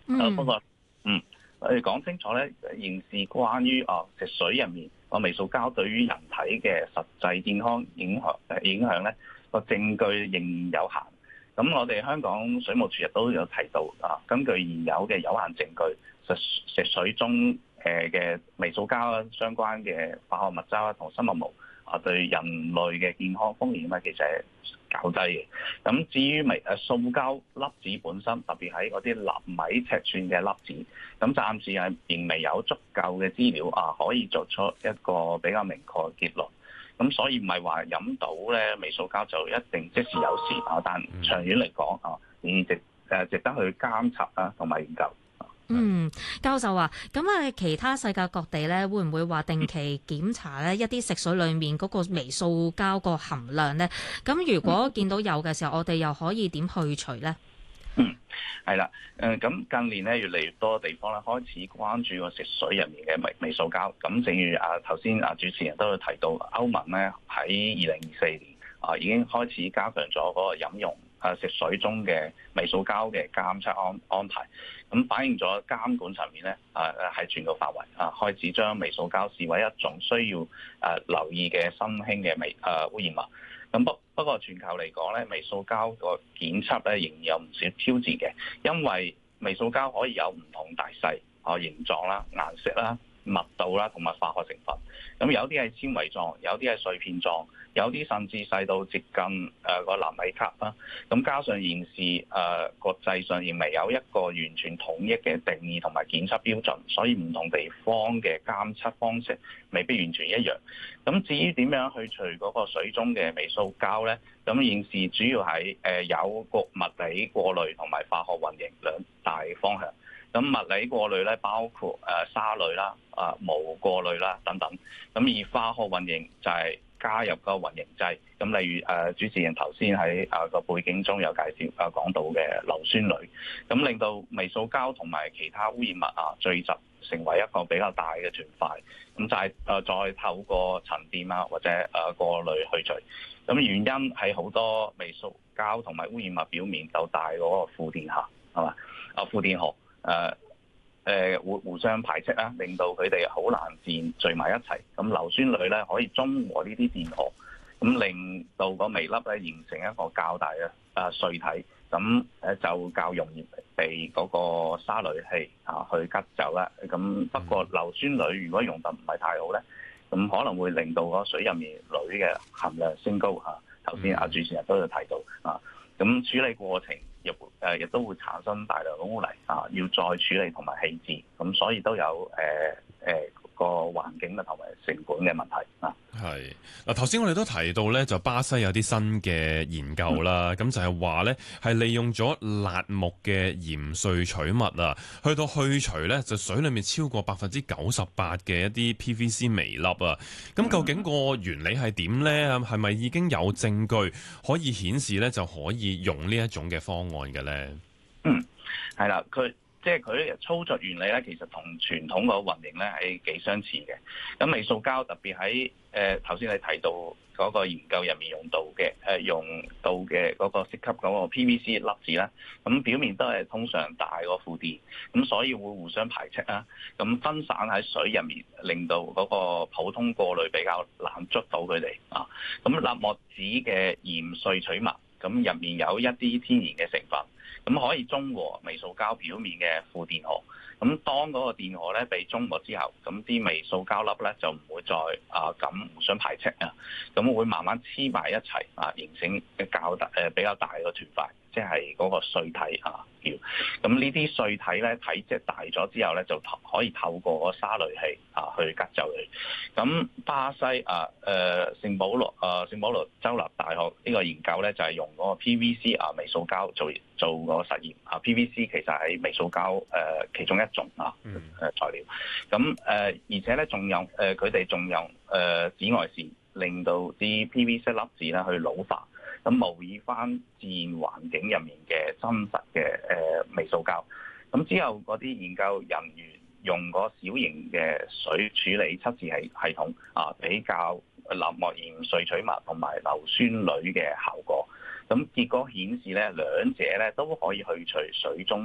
不過我哋講清楚咧，現時關於食水入面個微塑膠對於人體嘅實際健康影響咧，個證據仍然有限。咁我哋香港水務署亦都有提到根據現有嘅有限證據，食水中嘅微塑膠相關嘅化學物質啦同生物毛對人類嘅健康風險咧，其實係較低嘅。咁至於塑膠粒子本身，特別喺嗰啲納米尺寸嘅粒子，咁暫時係仍未有足夠嘅資料可以作出一個比較明確嘅結論。咁所以唔係話飲到咧微塑膠就一定即時有事但長遠嚟講值得去監察同埋研究。 教授啊，咁其他世界各地咧，會唔會話定期檢查咧一啲食水裡面嗰個微塑膠個含量咧？咁如果見到有嘅時候，我哋又可以點去除咧？ 係啦，咁近年咧越嚟越多地方咧開始關注個食水入面嘅微塑膠。咁正如頭先主持人都有提到，歐盟咧喺2024年已經開始加強咗嗰個飲用食水中嘅微塑膠嘅監測安排。咁反映咗監管層面咧喺全球範圍開始將微塑膠視為一種需要留意嘅新興嘅污染物。咁不過全球嚟講咧，微塑膠個檢測咧仍然有唔少挑戰嘅，因為微塑膠可以有唔同大細、形狀啦、顏色啦、密度啦同埋化學成分。咁有啲係纖維狀，有啲係碎片狀，有啲甚至細到接近個納米級啦。咁加上現時國際上仍未有一個完全統一嘅定義同埋檢測標準，所以唔同地方嘅監測方式未必完全一樣。咁至於點樣去除嗰個水中嘅微塑膠咧？咁現時主要係有個物理過濾同埋化學混凝兩大方向。咁物理過濾咧包括沙濾啦、無過濾啦等等。咁而化學混凝就係加入個混凝劑。咁例如主持人頭先喺個背景中有介紹講到嘅硫酸鋁，咁令到微塑膠同埋其他污染物聚集成為一個比較大嘅團塊。咁就係再透過沉澱或者過濾去除。咁原因係好多微塑膠同埋污染物表面夠大嗰個負電荷係嘛？負電荷互相排斥啦，令到佢哋好難聚埋一齊。咁硫酸鋁咧可以中和呢啲電荷，咁令到個微粒咧形成一個較大嘅碎體，咁就較容易被嗰個沙濾器去吉走啦。咁不過硫酸鋁如果用得唔係太好咧，咁可能會令到個水入面鋁嘅含量升高嚇。頭先主持人都有提到咁處理過程亦都會產生大量嘅污泥要再處理同埋棄置，咁所以都有個環境同埋成本嘅問題係嗱，頭先我哋都提到咧，就巴西有啲新嘅研究啦，咁就係話咧係利用咗辣木嘅鹽萃取物去到去除咧就水裡面超過98%嘅一啲 PVC 微粒咁究竟個原理係點咧？係咪已經有證據可以顯示咧就可以用呢一種嘅方案嘅咧？ 係啦，即係佢操作原理咧，其實同傳統個混凝咧係幾相似嘅。咁微塑膠特別喺頭先你提到嗰個研究入面用到嘅嗰個涉及嗰個 PVC 粒子啦，咁表面都係通常大過負電，咁所以會互相排斥啦。咁分散喺水入面，令到嗰個普通過濾比較難捉到佢哋咁辣木籽嘅鹽萃取物，咁入面有一啲天然嘅成分。咁可以中和微塑膠表面嘅負電荷。咁當嗰個電荷咧被中和之後，咁啲微塑膠粒咧就唔會再咁互相排斥咁會慢慢黐埋一齊形成比較大嘅團塊，即係嗰個碎體叫。咁呢啲碎體咧體積大咗之後咧，就可以透過個沙濾器去隔走佢。咁巴西聖保羅州立大學呢個研究咧就係用嗰個 PVC 微塑膠做個實驗PVC 其實係微塑膠其中一種材料。咁而且咧仲有佢哋仲用紫外線令到啲 PVC 粒子咧去老化，咁模擬翻自然環境入面嘅真實嘅微塑膠。咁之後嗰啲研究人員用個小型嘅水處理測試系統比較辣木鹽萃取物同埋硫酸鋁嘅效果。咁結果顯示咧，兩者咧都可以去除水中